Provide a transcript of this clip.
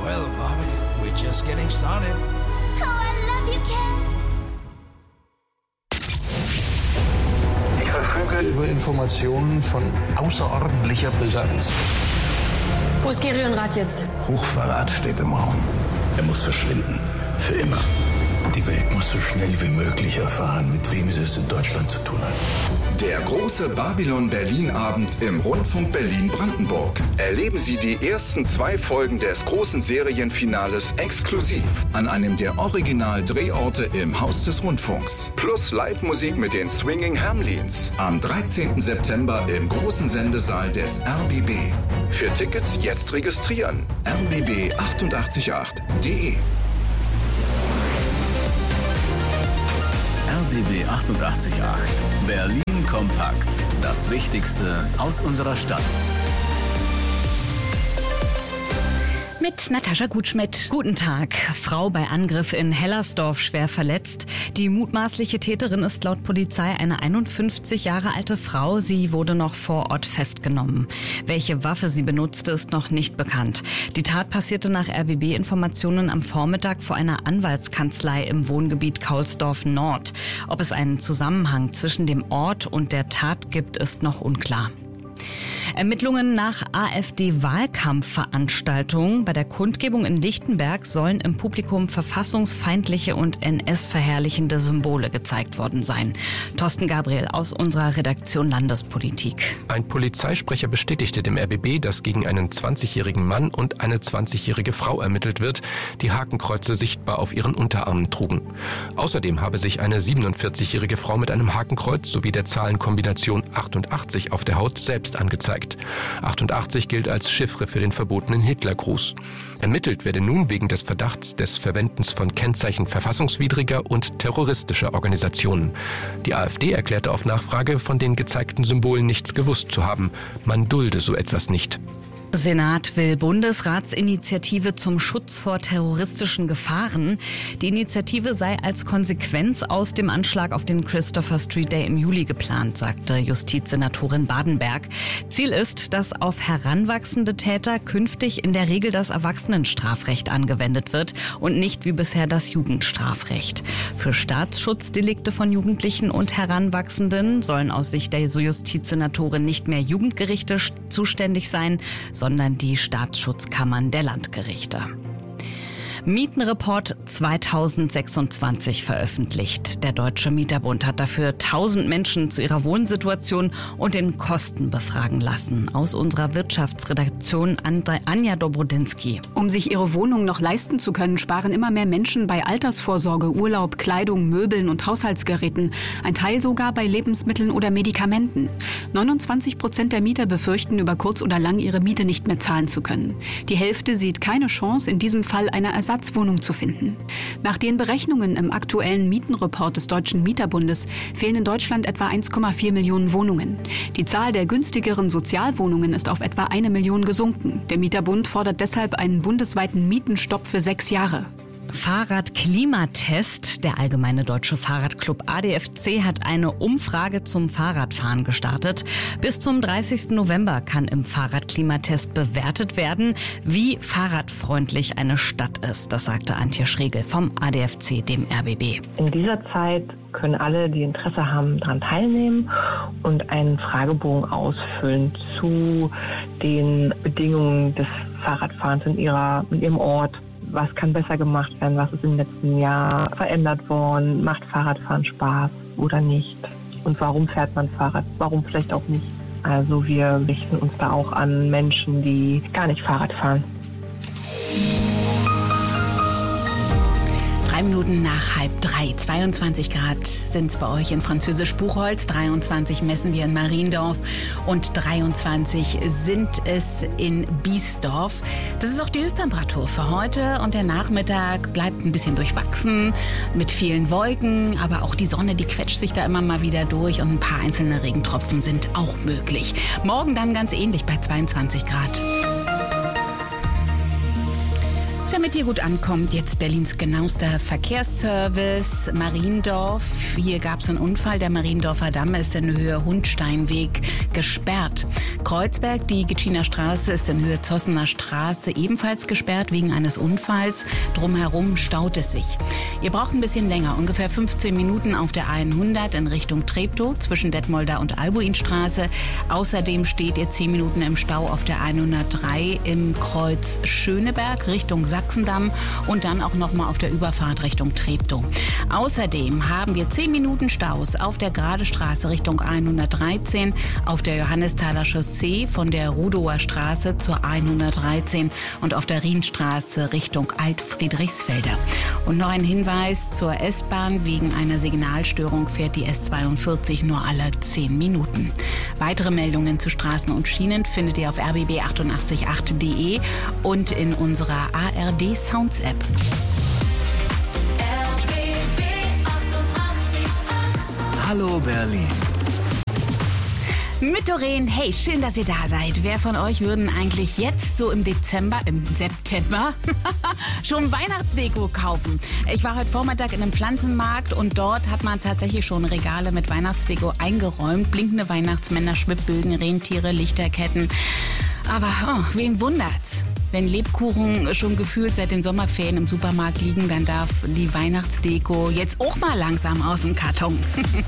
Well, Bobby, we're just getting started. Oh, I love you, Ken. Ich verfüge über Informationen von außerordentlicher Brisanz. Wo ist Gerionrad jetzt? Hochverrat steht im Raum. Er muss verschwinden. Für immer. Die Welt muss so schnell wie möglich erfahren, mit wem sie es in Deutschland zu tun hat. Der große Babylon-Berlin-Abend im Rundfunk Berlin-Brandenburg. Erleben Sie die ersten 2 Folgen des großen Serienfinales exklusiv an einem der Original-Drehorte im Haus des Rundfunks. Plus Live-Musik mit den Swinging Hamlins. Am 13. September im großen Sendesaal des RBB. Für Tickets jetzt registrieren. rbb888.de. RBB 88.8. Berlin kompakt. Das Wichtigste aus unserer Stadt. Mit Natascha Gutschmidt. Guten Tag. Frau bei Angriff in Hellersdorf schwer verletzt. Die mutmaßliche Täterin ist laut Polizei eine 51 Jahre alte Frau. Sie wurde noch vor Ort festgenommen. Welche Waffe sie benutzte, ist noch nicht bekannt. Die Tat passierte nach RBB-Informationen am Vormittag vor einer Anwaltskanzlei im Wohngebiet Kaulsdorf Nord. Ob es einen Zusammenhang zwischen dem Ort und der Tat gibt, ist noch unklar. Ermittlungen nach AfD-Wahlkampfveranstaltungen. Bei der Kundgebung in Lichtenberg sollen im Publikum verfassungsfeindliche und NS-verherrlichende Symbole gezeigt worden sein. Thorsten Gabriel aus unserer Redaktion Landespolitik. Ein Polizeisprecher bestätigte dem RBB, dass gegen einen 20-jährigen Mann und eine 20-jährige Frau ermittelt wird, die Hakenkreuze sichtbar auf ihren Unterarmen trugen. Außerdem habe sich eine 47-jährige Frau mit einem Hakenkreuz sowie der Zahlenkombination 88 auf der Haut selbst angezeigt. 88 gilt als Chiffre für den verbotenen Hitlergruß. Ermittelt werde nun wegen des Verdachts des Verwendens von Kennzeichen verfassungswidriger und terroristischer Organisationen. Die AfD erklärte auf Nachfrage, von den gezeigten Symbolen nichts gewusst zu haben. Man dulde so etwas nicht. Senat will Bundesratsinitiative zum Schutz vor terroristischen Gefahren. Die Initiative sei als Konsequenz aus dem Anschlag auf den Christopher Street Day im Juli geplant, sagte Justizsenatorin Badenberg. Ziel ist, dass auf heranwachsende Täter künftig in der Regel das Erwachsenenstrafrecht angewendet wird und nicht wie bisher das Jugendstrafrecht. Für Staatsschutzdelikte von Jugendlichen und Heranwachsenden sollen aus Sicht der Justizsenatorin nicht mehr Jugendgerichte zuständig sein, sondern die Staatsschutzkammern der Landgerichte. Mietenreport 2026 veröffentlicht. Der Deutsche Mieterbund hat dafür 1000 Menschen zu ihrer Wohnsituation und den Kosten befragen lassen. Aus unserer Wirtschaftsredaktion Anja Dobrodinsky. Um sich ihre Wohnung noch leisten zu können, sparen immer mehr Menschen bei Altersvorsorge, Urlaub, Kleidung, Möbeln und Haushaltsgeräten. Ein Teil sogar bei Lebensmitteln oder Medikamenten. 29% der Mieter befürchten, über kurz oder lang ihre Miete nicht mehr zahlen zu können. Die Hälfte sieht keine Chance, in diesem Fall einer Ersatzwohnung zu finden. Nach den Berechnungen im aktuellen Mietenreport des Deutschen Mieterbundes fehlen in Deutschland etwa 1,4 Millionen Wohnungen. Die Zahl der günstigeren Sozialwohnungen ist auf etwa 1 Million gesunken. Der Mieterbund fordert deshalb einen bundesweiten Mietenstopp für 6 Jahre. Fahrradklimatest. Der Allgemeine Deutsche Fahrradclub ADFC hat eine Umfrage zum Fahrradfahren gestartet. Bis zum 30. November kann im Fahrradklimatest bewertet werden, wie fahrradfreundlich eine Stadt ist. Das sagte Antje Schregel vom ADFC, dem RBB. In dieser Zeit können alle, die Interesse haben, daran teilnehmen und einen Fragebogen ausfüllen zu den Bedingungen des Fahrradfahrens in ihrem Ort. Was kann besser gemacht werden? Was ist im letzten Jahr verändert worden? Macht Fahrradfahren Spaß oder nicht? Und warum fährt man Fahrrad? Warum vielleicht auch nicht? Also wir richten uns da auch an Menschen, die gar nicht Fahrrad fahren. 3 Minuten nach 2:30. 22 Grad sind es bei euch in Französisch-Buchholz, 23 messen wir in Mariendorf und 23 sind es in Biesdorf. Das ist auch die Höchsttemperatur für heute und der Nachmittag bleibt ein bisschen durchwachsen mit vielen Wolken, aber auch die Sonne, die quetscht sich da immer mal wieder durch und ein paar einzelne Regentropfen sind auch möglich. Morgen dann ganz ähnlich bei 22 Grad. Damit ihr gut ankommt, jetzt Berlins genauester Verkehrsservice, Mariendorf. Hier gab es einen Unfall. Der Mariendorfer Damm ist in Höhe Hundsteinweg gesperrt. Kreuzberg, die Gitschiner Straße ist in Höhe Zossener Straße ebenfalls gesperrt wegen eines Unfalls. Drumherum staut es sich. Ihr braucht ein bisschen länger, ungefähr 15 Minuten auf der 100 in Richtung Treptow zwischen Detmolder und Albuinstraße. Außerdem steht ihr 10 Minuten im Stau auf der 103 im Kreuz Schöneberg Richtung Sachsendamm und dann auch nochmal auf der Überfahrt Richtung Treptow. Außerdem haben wir 10 Minuten Staus auf der Gradestraße Richtung 113, auf der Johannesthaler Chaussee von der Rudower Straße zur 113 und auf der Rienstraße Richtung Alt-Friedrichsfelder. Und noch ein Hinweis zur S-Bahn: Wegen einer Signalstörung fährt die S42 nur alle 10 Minuten. Weitere Meldungen zu Straßen und Schienen findet ihr auf rbb888.de und in unserer ARD Sounds App. Hallo Berlin. Mit Doreen, hey, schön, dass ihr da seid. Wer von euch würden eigentlich jetzt so im September schon Weihnachtsdeko kaufen? Ich war heute Vormittag in einem Pflanzenmarkt und dort hat man tatsächlich schon Regale mit Weihnachtsdeko eingeräumt. Blinkende Weihnachtsmänner, Schwibbögen, Rentiere, Lichterketten. Aber wen wundert's? Wenn Lebkuchen schon gefühlt seit den Sommerferien im Supermarkt liegen, dann darf die Weihnachtsdeko jetzt auch mal langsam aus dem Karton.